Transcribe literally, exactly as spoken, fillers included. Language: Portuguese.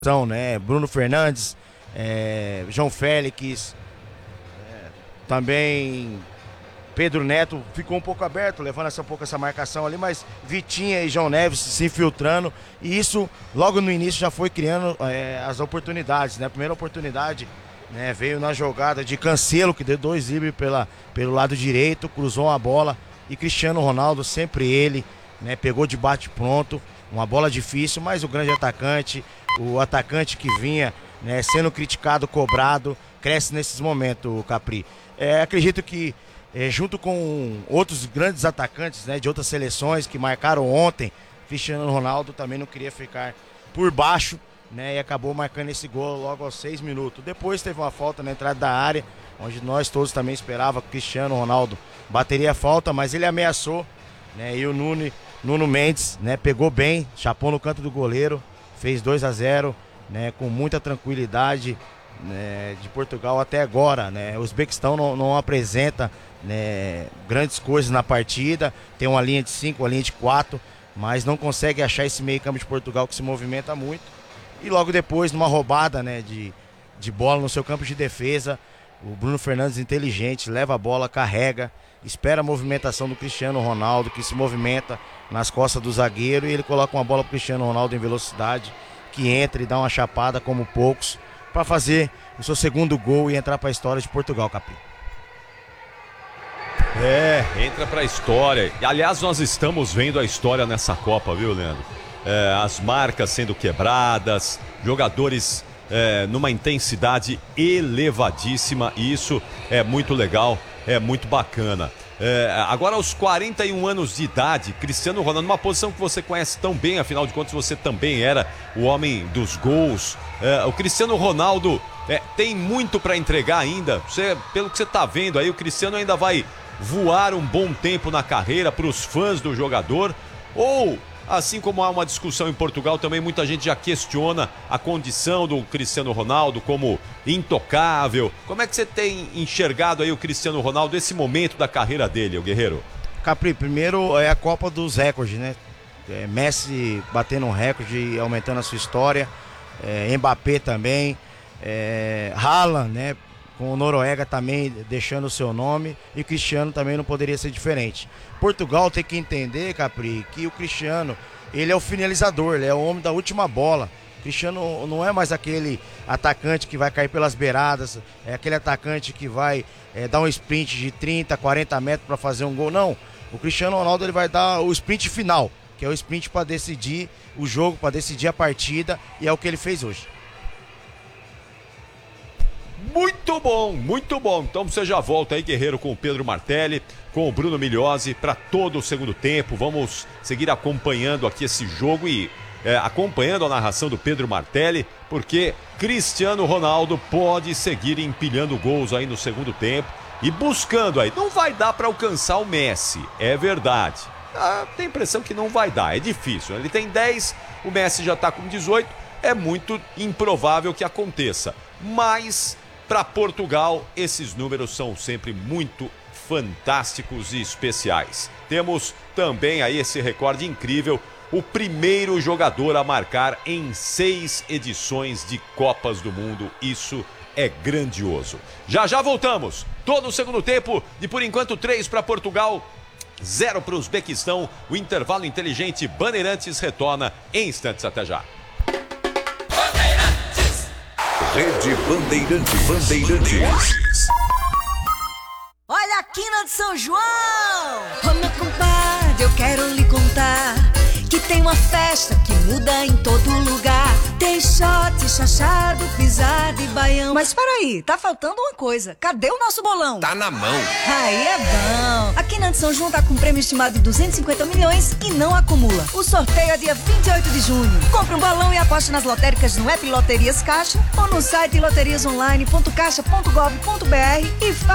São, né? Bruno Fernandes, é, João Félix, é, também Pedro Neto ficou um pouco aberto, levando essa, um pouco essa marcação ali, mas Vitinha e João Neves se infiltrando, e isso logo no início já foi criando é, as oportunidades, né? A primeira oportunidade, né, veio na jogada de Cancelo, que deu dois dribles pela, pelo lado direito, cruzou uma bola, e Cristiano Ronaldo, sempre ele, né, pegou de bate pronto, uma bola difícil, mas o grande atacante, o atacante que vinha, né, sendo criticado, cobrado, cresce nesses momentos, Capri. É, acredito que é, junto com outros grandes atacantes, né, de outras seleções que marcaram ontem, Cristiano Ronaldo também não queria ficar por baixo, né, e acabou marcando esse gol logo aos seis minutos. Depois teve uma falta na entrada da área, onde nós todos também esperávamos que o Cristiano Ronaldo bateria a falta, mas ele ameaçou, né, e o Nuno, Nuno Mendes, né, pegou bem, chapou no canto do goleiro, fez dois a zero, né, com muita tranquilidade, né, de Portugal até agora, né. O Uzbequistão não, não apresenta, né, grandes coisas na partida, tem uma linha de cinco, uma linha de quatro, mas não consegue achar esse meio campo de Portugal que se movimenta muito. E logo depois, numa roubada, né, de, de bola no seu campo de defesa, o Bruno Fernandes, inteligente, leva a bola, carrega, espera a movimentação do Cristiano Ronaldo, que se movimenta nas costas do zagueiro, e ele coloca uma bola para o Cristiano Ronaldo em velocidade, que entra e dá uma chapada como poucos, para fazer o seu segundo gol e entrar para a história de Portugal, Capri. É, entra para a história. E, aliás, nós estamos vendo a história nessa Copa, viu, Leandro? É, as marcas sendo quebradas, jogadores é, numa intensidade elevadíssima, e isso é muito legal, é muito bacana. É, agora, aos quarenta e um anos de idade, Cristiano Ronaldo, numa posição que você conhece tão bem, afinal de contas você também era o homem dos gols. É, o Cristiano Ronaldo é, tem muito para entregar ainda. Você, pelo que você está vendo aí, o Cristiano ainda vai voar um bom tempo na carreira para os fãs do jogador, ou... Assim como há uma discussão em Portugal, também muita gente já questiona a condição do Cristiano Ronaldo como intocável. Como é que você tem enxergado aí o Cristiano Ronaldo, esse momento da carreira dele, o Guerreiro? Capri, primeiro é a Copa dos recordes, né? É, Messi batendo um recorde, aumentando a sua história. É, Mbappé também. É, Haaland, né? Com o Noruega também deixando o seu nome, e o Cristiano também não poderia ser diferente. Portugal tem que entender, Capri, que o Cristiano, ele é o finalizador, ele é o homem da última bola. O Cristiano não é mais aquele atacante que vai cair pelas beiradas, é aquele atacante que vai é, dar um sprint de trinta, quarenta metros para fazer um gol. Não, o Cristiano Ronaldo ele vai dar o sprint final, que é o sprint para decidir o jogo, para decidir a partida, e é o que ele fez hoje. Muito bom, muito bom. Então você já volta aí, Guerreiro, com o Pedro Martelli, com o Bruno Migliozzi para todo o segundo tempo. Vamos seguir acompanhando aqui esse jogo e é, acompanhando a narração do Pedro Martelli, porque Cristiano Ronaldo pode seguir empilhando gols aí no segundo tempo e buscando aí. Não vai dar para alcançar o Messi, é verdade. Ah, tem a impressão que não vai dar, é difícil. Ele tem dez, o Messi já está com dezoito, é muito improvável que aconteça. Mas... para Portugal, esses números são sempre muito fantásticos e especiais. Temos também aí esse recorde incrível, o primeiro jogador a marcar em seis edições de Copas do Mundo. Isso é grandioso. Já já voltamos. Todo o segundo tempo, e por enquanto três para Portugal, zero para o Uzbequistão. O intervalo inteligente Bandeirantes retorna em instantes. Até já. Rede Bandeirantes. Bandeirantes. Olha a quina de São João! Ô meu compadre, eu quero lhe contar que tem uma festa que muda em todo lugar. Tem shot, chachado, pisada e baião. Mas peraí, tá faltando uma coisa. Cadê o nosso bolão? Tá na mão. Aí é bom. A Quina de São João tá com um prêmio estimado de duzentos e cinquenta milhões e não acumula. O sorteio é dia vinte e oito de junho. Compre um balão e aposte nas lotéricas no app Loterias Caixa ou no site loterias online ponto caixa ponto gov ponto br e